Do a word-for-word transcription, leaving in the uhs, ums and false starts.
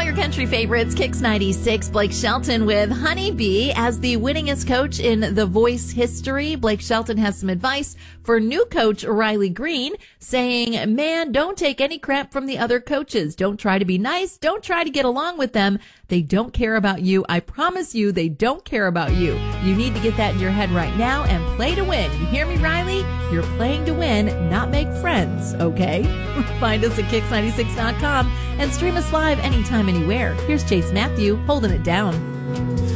your country favorites, Kix ninety-six, Blake Shelton with Honey Bee as the winningest coach in The Voice history. Blake Shelton has some advice for new coach Riley Green, saying, man, don't take any crap from the other coaches. Don't try to be nice. Don't try to get along with them. They don't care about you. I promise you, they don't care about you. You need to get that in your head right now and play to win. You hear me, Riley? You're playing to win, not make friends, okay? Find us at kix ninety-six dot com and stream us live anytime, anywhere. Here's Chase Matthew holding it down.